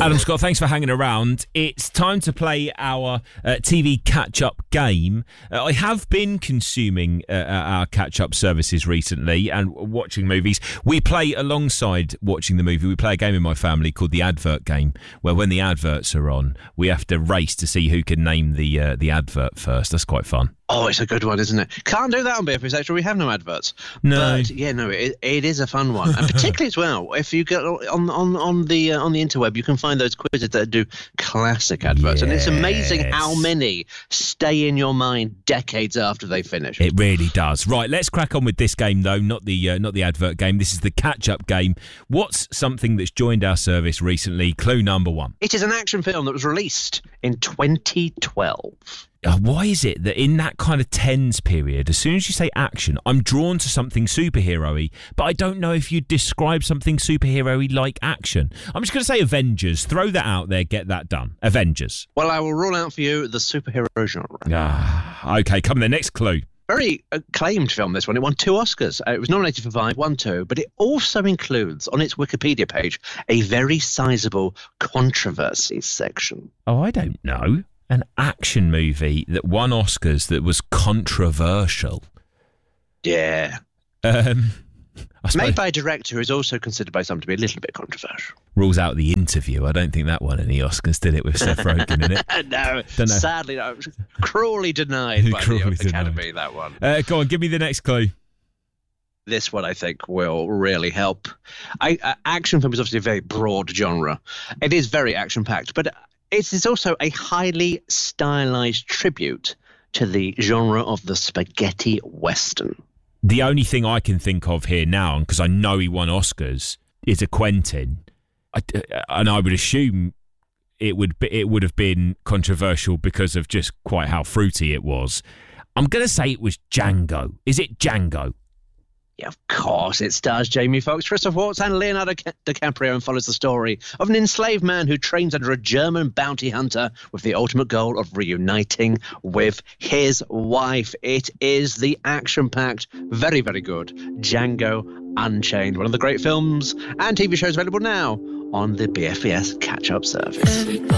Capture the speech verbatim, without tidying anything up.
Adam Scott, thanks for hanging around. It's time to play our uh, T V catch-up game. Uh, I have been consuming uh, our catch-up services recently and watching movies. We play alongside watching the movie. We play a game in my family called the advert game, where when the adverts are on, we have to race to see who can name the uh, the advert first. That's quite fun. Oh, it's a good one, isn't it? Can't do that on B F S Extra. We have no adverts. No. But, yeah, no, it, it is a fun one. And particularly as well, if you get on on on the uh, on the interweb, you can find those quizzes that do classic adverts. Yes. And it's amazing how many stay in your mind decades after they finish. It really does. Right, let's crack on with this game, though, not the uh, not the advert game. This is the catch-up game. What's something that's joined our service recently? Clue number one. It is an action film that was released in twenty twelve. Uh, why is it that in that kind of tens period, as soon as you say action, I'm drawn to something superhero-y, but I don't know if you'd describe something superhero-y like action? I'm just going to say Avengers. Throw that out there, get that done. Avengers. Well, I will rule out for you the superhero genre. Ah, okay, come on, the next clue. Very acclaimed film, this one. It won two Oscars. Uh, it was nominated for five, won two, but it also includes on its Wikipedia page a very sizable controversies section. Oh, I don't know. An action movie that won Oscars that was controversial. Yeah. Um, Made by a director who is also considered by some to be a little bit controversial. Rules out The Interview. I don't think that won any Oscars, did it, with Seth Rogen in it? No, sadly, no. Cruelly denied by cruelly the Academy, denied. that one. Uh, go on, give me the next clue. This one, I think, will really help. I, uh, action film is obviously a very broad genre. It is very action-packed, but it is also a highly stylized tribute to the genre of the spaghetti western. The only thing I can think of here now, because I know he won Oscars, is a Quentin. I, and I would assume it would be, it would have been controversial because of just quite how fruity it was. I'm going to say it was Django. Is it Django? Yeah, of course. It stars Jamie Foxx, Christoph Waltz and Leonardo DiCaprio and follows the story of an enslaved man who trains under a German bounty hunter with the ultimate goal of reuniting with his wife. It is the action-packed, very, very good Django Unchained, one of the great films and T V shows available now on the B F E S catch-up service.